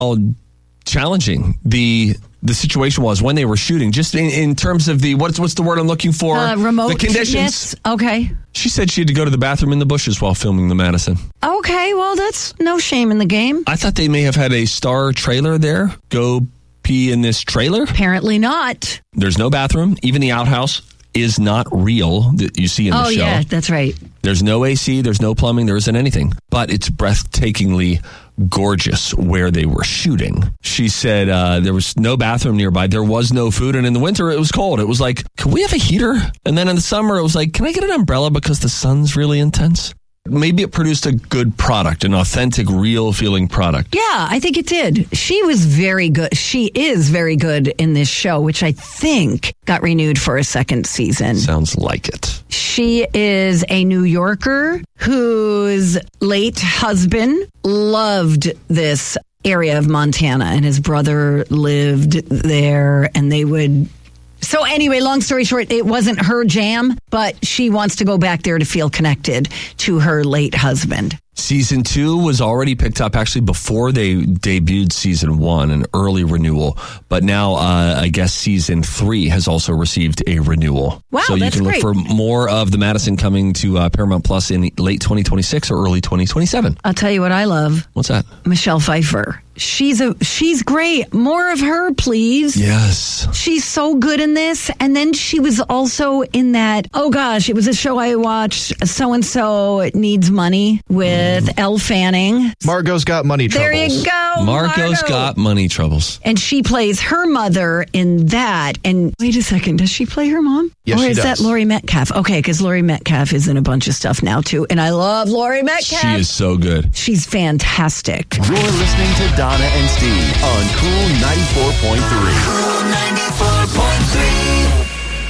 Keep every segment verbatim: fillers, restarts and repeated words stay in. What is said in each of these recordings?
how challenging the the situation was when they were shooting, just in, in terms of the, what's what's the word I'm looking for? Uh, remote the conditions. Yes. Okay. She said she had to go to the bathroom in the bushes while filming the Madison. Okay, well, that's no shame in the game. I thought they may have had a star trailer there. Go pee in this trailer? Apparently not. There's no bathroom. Even the outhouse is not real that you see in the oh, show. Oh, yeah, that's right. There's no A C, there's no plumbing, there isn't anything. But it's breathtakingly gorgeous where they were shooting. She said uh, there was no bathroom nearby, there was no food, and in the winter it was cold. It was like, can we have a heater? And then in the summer it was like, can I get an umbrella because the sun's really intense? Maybe it produced a good product, an authentic, real-feeling product. Yeah, I think it did. She was very good. She is very good in this show, which I think got renewed for a second season. Sounds like it. She is a New Yorker whose late husband loved this area of Montana, and his brother lived there, and they would... So anyway, long story short, it wasn't her jam, but she wants to go back there to feel connected to her late husband. Season two was already picked up actually before they debuted season one, an early renewal. But now uh, I guess season three has also received a renewal. Wow, so you that's can look great. for more of the Madison coming to uh, Paramount Plus in late twenty twenty-six or early twenty twenty-seven. I'll tell you what I love. What's that? Michelle Pfeiffer. She's a she's great. More of her, please. Yes. She's so good in this. And then she was also in that, oh gosh, it was a show I watched, So-and-So Needs Money with mm. Elle Fanning. Margot's Got Money Troubles. There you go. Margot's Margot. Got Money Troubles. And she plays her mother in that. And wait a second, does she play her mom? Yes, or she is does. that Laurie Metcalf? Okay, because Laurie Metcalf is in a bunch of stuff now too. And I love Laurie Metcalf. She is so good. She's fantastic. You're listening to Donna and Steve on Cool ninety-four point three. Cool ninety-four point three.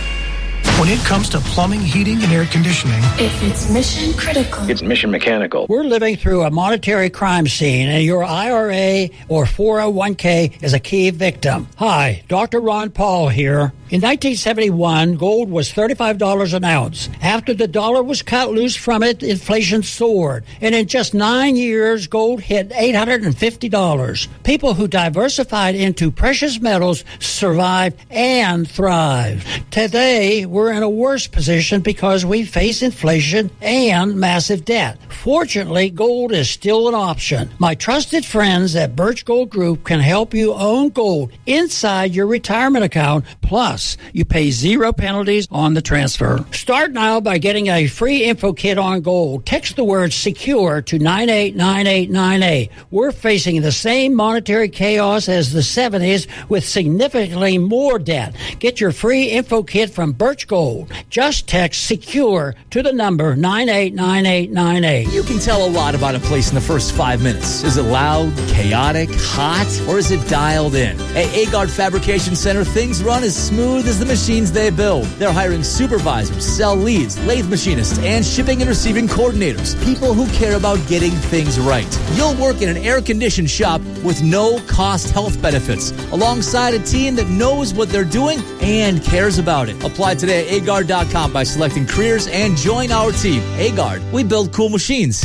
When it comes to plumbing, heating, and air conditioning, if it's mission critical, it's mission mechanical. We're living through a monetary crime scene, and your I R A or four oh one k is a key victim. Hi, Doctor Ron Paul here. In nineteen seventy-one, gold was thirty-five dollars an ounce. After the dollar was cut loose from it, inflation soared. And in just nine years, gold hit eight hundred fifty dollars. People who diversified into precious metals survived and thrived. Today, we're in a worse position because we face inflation and massive debt. Fortunately, gold is still an option. My trusted friends at Birch Gold Group can help you own gold inside your retirement account. Plus, you pay zero penalties on the transfer. Start now by getting a free info kit on gold. Text the word SECURE to nine eight nine eight nine eight. We're facing the same monetary chaos as the seventies with significantly more debt. Get your free info kit from Birch Gold. Just text SECURE to the number nine eight nine eight nine eight. You can tell a lot about a place in the first five minutes. Is it loud, chaotic, hot, or is it dialed in? At Agard Fabrication Center, things run as smooth as the machines they build. They're hiring supervisors, cell leads, lathe machinists, and shipping and receiving coordinators. People who care about getting things right. You'll work in an air-conditioned shop with no-cost health benefits, alongside a team that knows what they're doing and cares about it. Apply today at agard dot com by selecting careers and join our team. Agard, we build cool machines.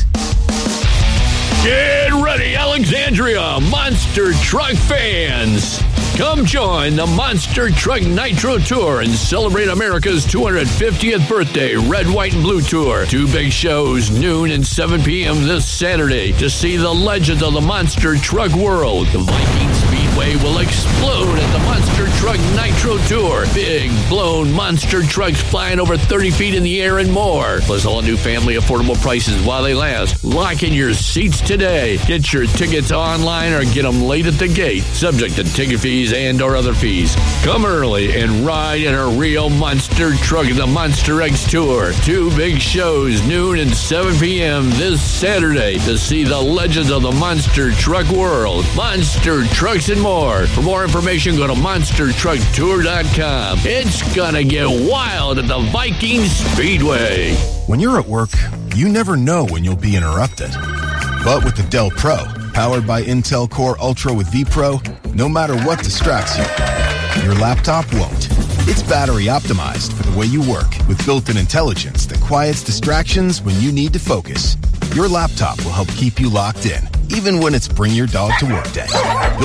Get ready, Alexandria Monster Truck fans. Come join the Monster Truck Nitro Tour and celebrate America's two hundred fiftieth birthday Red, White, and Blue Tour. Two big shows, noon and seven p.m. this Saturday to see the legends of the Monster Truck world. The Viking Speedway will explode at the Monster Truck Nitro Tour. Big, blown monster trucks flying over thirty feet in the air and more. Plus all new family affordable prices while they last. Lock in your seats today. Get your tickets online or get them late at the gate. Subject to ticket fees and or other fees. Come early and ride in a real monster truck, the Monster X Tour. Two big shows, noon and seven p.m. this Saturday to see the legends of the monster truck world. Monster Trucks and more. For more information, go to monster truck tour dot com. It's gonna get wild at the Viking Speedway. When you're at work, you never know when you'll be interrupted. But with the Dell Pro, powered by Intel Core Ultra with vPro, no matter what distracts you, your laptop won't. It's battery optimized for the way you work with built-in intelligence that quiets distractions when you need to focus. Your laptop will help keep you locked in, even when it's bring your dog to work day.